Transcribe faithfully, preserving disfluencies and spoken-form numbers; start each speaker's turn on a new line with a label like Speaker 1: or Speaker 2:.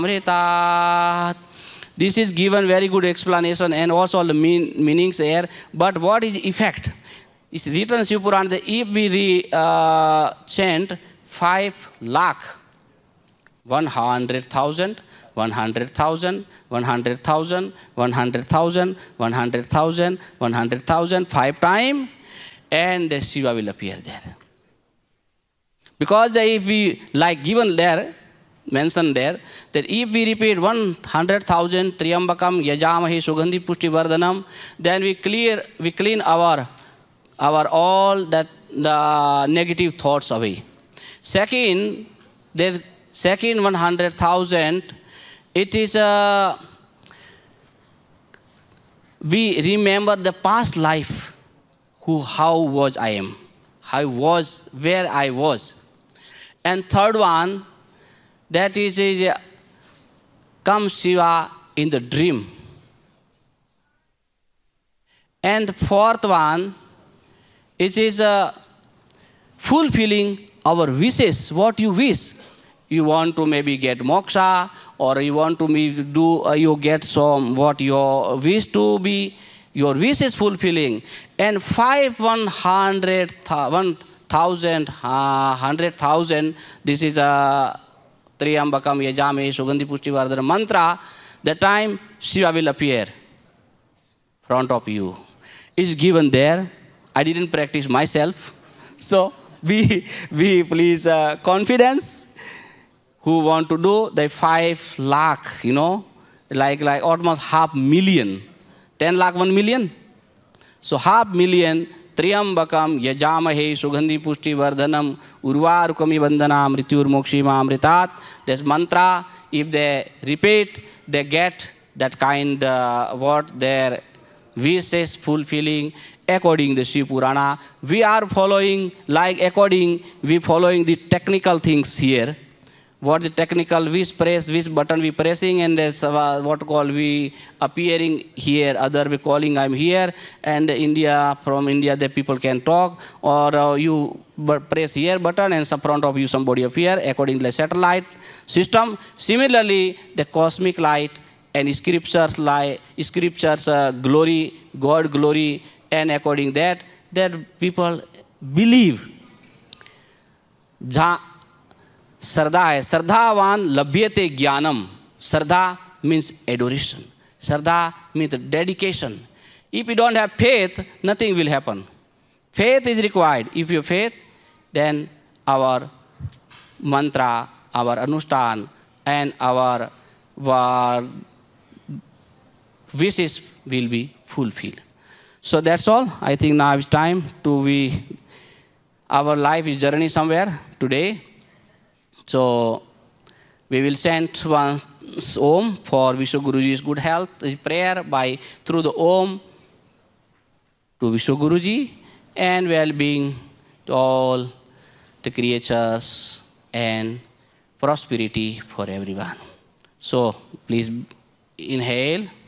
Speaker 1: Amritat. This is given very good explanation and also all the mean, meanings here. But what is effect? It's written Shiv Purana that if we re, uh, chant five lakh, one hundred thousand, one hundred thousand, one hundred thousand, one hundred thousand, one hundred thousand, one hundred thousand, five times, and the Shiva will appear there. Because if we, like given there, mentioned there, that if we repeat one hundred thousand Triambakam Yajamahe Sugandhi Pushti Vardhanam, then we clear, we clean our, our all that the negative thoughts away. Second, there, second one hundred thousand, it is a, we remember the past life, who, how was I am, how was, where I was. And third one, that is, is come Shiva in the dream. And the fourth one, it is uh, fulfilling our wishes, what you wish. You want to maybe get moksha, or you want to maybe do, uh, you get some, what your wish to be, your wish is fulfilling. And five one hundred, one thousand, uh, hundred thousand, this is a Triambakam Yajame Sugandhi Pushti Vardhana mantra, the time Shiva will appear front of you. Is given there. I didn't practice myself. So be, be please uh, confidence who want to do the five lakh, you know, like, like almost half million. Ten lakh, one million. So half million Triambakam Yajamahe Sugandhi Pushti Vardhanam Urvarukami Bandana Mrityur Mokshima Amritat. This mantra, if they repeat, they get that kind uh, what their wishes fulfilling according to Shiv Purana. We are following, like according, we following the technical things here. What the technical, which press, which button we pressing, and there's uh, what call we appearing here, other we calling I'm here, and India, from India the people can talk, or uh, you press here button and some front of you somebody appear according to the satellite system. Similarly, the cosmic light and scriptures, light, scriptures uh, glory, God glory, and according that, that people believe. Ja, Sardha hai. Sardhavan labhyate jnanam. Sardha means adoration. Sardha means dedication. If you don't have faith, nothing will happen. Faith is required. If you have faith, then our mantra, our anustan, and our, our wishes will be fulfilled. So that's all. I think now it's time to be, our life is journey somewhere today. So we will send one Om for Vishwa Guruji's good health, prayer by through the Om to Vishwa Guruji, and well-being to all the creatures and prosperity for everyone. So please inhale.